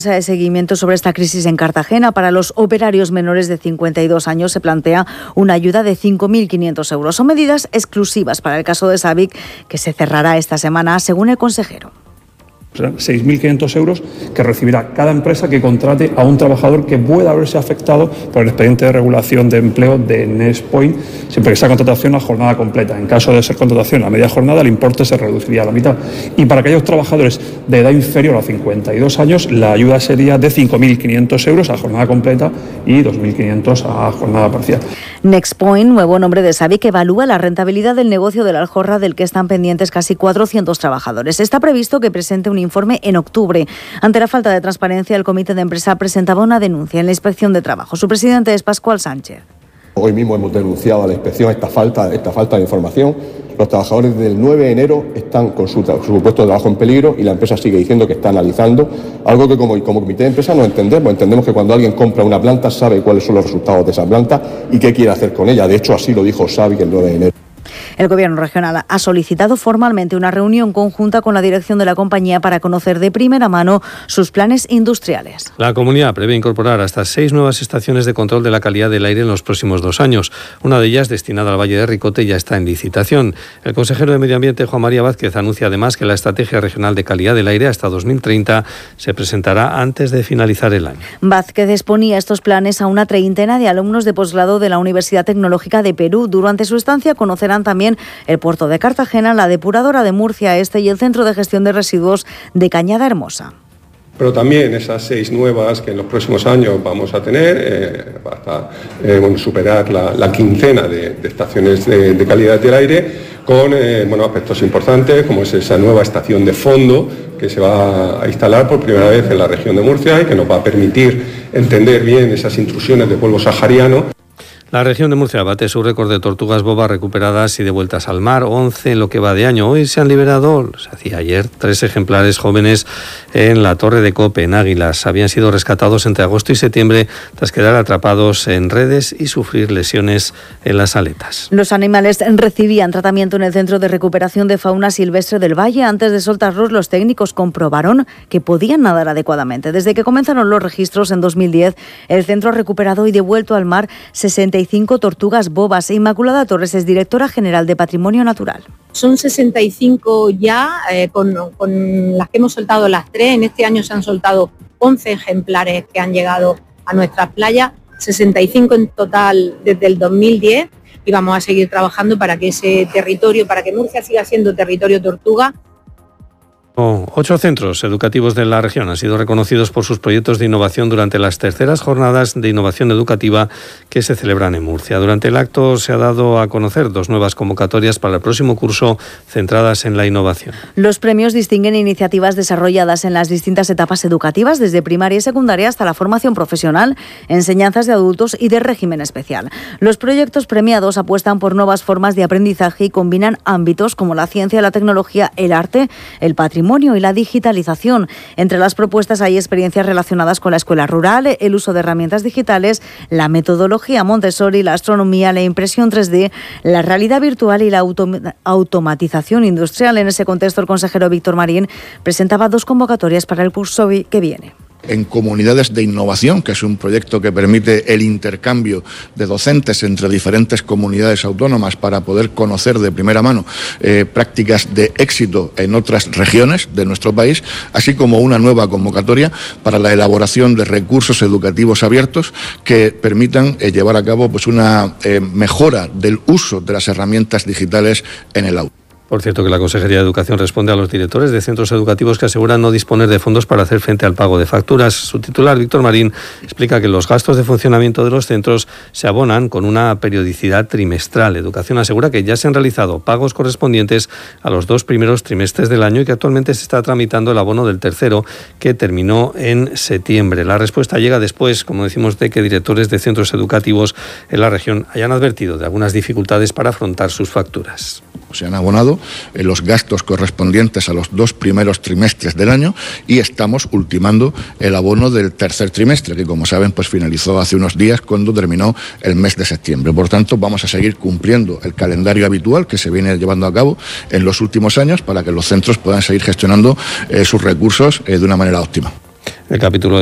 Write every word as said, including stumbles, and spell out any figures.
De seguimiento sobre esta crisis en Cartagena. Para los operarios menores de cincuenta y dos años se plantea una ayuda de cinco mil quinientos euros. Son medidas exclusivas para el caso de Sabic, que se cerrará esta semana, según el consejero. Serán seis mil quinientos euros que recibirá cada empresa que contrate a un trabajador que pueda haberse afectado por el expediente de regulación de empleo de Nextpoint, siempre que sea contratación a jornada completa. En caso de ser contratación a media jornada, el importe se reduciría a la mitad. Y para aquellos trabajadores de edad inferior a cincuenta y dos años, la ayuda sería de cinco mil quinientos euros a jornada completa y dos mil quinientos a jornada parcial. Nextpoint, nuevo nombre de Sabic, evalúa la rentabilidad del negocio de la Aljorra, del que están pendientes casi cuatrocientos trabajadores. Está previsto que presente un informe en octubre. Ante la falta de transparencia, el comité de empresa presentaba una denuncia en la Inspección de Trabajo. Su presidente es Pascual Sánchez. Hoy mismo hemos denunciado a la inspección esta falta, esta falta de información. Los trabajadores del nueve de enero están con su, su puesto de trabajo en peligro y la empresa sigue diciendo que está analizando, algo que como, como comité de empresa no entendemos. Entendemos que cuando alguien compra una planta sabe cuáles son los resultados de esa planta y qué quiere hacer con ella. De hecho, así lo dijo Sabic el nueve de enero. El Gobierno regional ha solicitado formalmente una reunión conjunta con la dirección de la compañía para conocer de primera mano sus planes industriales. La comunidad prevé incorporar hasta seis nuevas estaciones de control de la calidad del aire en los próximos dos años. Una de ellas, destinada al Valle de Ricote, ya está en licitación. El consejero de Medio Ambiente, Juan María Vázquez, anuncia además que la Estrategia Regional de Calidad del Aire hasta dos mil treinta se presentará antes de finalizar el año. Vázquez exponía estos planes a una treintena de alumnos de posgrado de la Universidad Tecnológica de Perú. Durante su estancia conocerán también el puerto de Cartagena, la depuradora de Murcia Este y el centro de gestión de residuos de Cañada Hermosa. Pero también esas seis nuevas que en los próximos años vamos a tener, eh, hasta eh, bueno, superar la, la quincena de, de estaciones de, de calidad del aire, con eh, bueno, aspectos importantes como es esa nueva estación de fondo que se va a instalar por primera vez en la región de Murcia y que nos va a permitir entender bien esas intrusiones de polvo sahariano. La región de Murcia bate su récord de tortugas boba recuperadas y devueltas al mar, once en lo que va de año. Hoy se han liberado, se hacía ayer, tres ejemplares jóvenes en la Torre de Cope, en Águilas. Habían sido rescatados entre agosto y septiembre tras quedar atrapados en redes y sufrir lesiones en las aletas. Los animales recibían tratamiento en el Centro de Recuperación de Fauna Silvestre del Valle. Antes de soltarlos, los técnicos comprobaron que podían nadar adecuadamente. Desde que comenzaron los registros en dos mil diez, el centro ha recuperado y devuelto al mar sesenta y cinco tortugas bobas. Inmaculada Torres es directora general de Patrimonio Natural. Son sesenta y cinco ya, eh, con, con las que hemos soltado las tres. En este año se han soltado once ejemplares que han llegado a nuestras playas, sesenta y cinco en total desde el dos mil diez, y vamos a seguir trabajando para que ese territorio, para que Murcia siga siendo territorio tortuga. Ocho centros educativos de la región han sido reconocidos por sus proyectos de innovación durante las terceras jornadas de innovación educativa que se celebran en Murcia. Durante el acto se ha dado a conocer dos nuevas convocatorias para el próximo curso centradas en la innovación. Los premios distinguen iniciativas desarrolladas en las distintas etapas educativas, desde primaria y secundaria hasta la formación profesional, enseñanzas de adultos y de régimen especial. Los proyectos premiados apuestan por nuevas formas de aprendizaje y combinan ámbitos como la ciencia, la tecnología, el arte, el patrimonio y la digitalización. Entre las propuestas hay experiencias relacionadas con la escuela rural, el uso de herramientas digitales, la metodología Montessori, la astronomía, la impresión tres D, la realidad virtual y la autom- automatización industrial. En ese contexto, el consejero Víctor Marín presentaba dos convocatorias para el curso que viene. En comunidades de innovación, que es un proyecto que permite el intercambio de docentes entre diferentes comunidades autónomas para poder conocer de primera mano eh, prácticas de éxito en otras regiones de nuestro país, así como una nueva convocatoria para la elaboración de recursos educativos abiertos que permitan eh, llevar a cabo pues, una eh, mejora del uso de las herramientas digitales en el aula. Por cierto, que la Consejería de Educación responde a los directores de centros educativos que aseguran no disponer de fondos para hacer frente al pago de facturas. Su titular, Víctor Marín, explica que los gastos de funcionamiento de los centros se abonan con una periodicidad trimestral. Educación asegura que ya se han realizado pagos correspondientes a los dos primeros trimestres del año y que actualmente se está tramitando el abono del tercero, que terminó en septiembre. La respuesta llega después, como decimos, de que directores de centros educativos en la región hayan advertido de algunas dificultades para afrontar sus facturas. Se han abonado eh, los gastos correspondientes a los dos primeros trimestres del año y estamos ultimando el abono del tercer trimestre, que como saben pues finalizó hace unos días cuando terminó el mes de septiembre. Por tanto, vamos a seguir cumpliendo el calendario habitual que se viene llevando a cabo en los últimos años para que los centros puedan seguir gestionando eh, sus recursos eh, de una manera óptima. El capítulo